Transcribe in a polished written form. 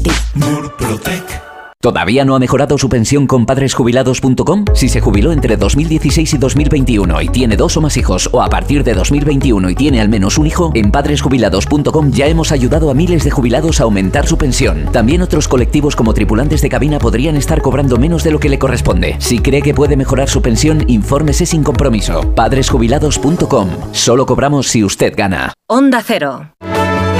ti. Murprotec. ¿Todavía no ha mejorado su pensión con padresjubilados.com? Si se jubiló entre 2016 y 2021 y tiene 2 o más hijos, o a partir de 2021 y tiene al menos un hijo, en padresjubilados.com ya hemos ayudado a miles de jubilados a aumentar su pensión. También otros colectivos como tripulantes de cabina podrían estar cobrando menos de lo que le corresponde. Si cree que puede mejorar su pensión, infórmese sin compromiso. Padresjubilados.com. Solo cobramos si usted gana. Onda Cero.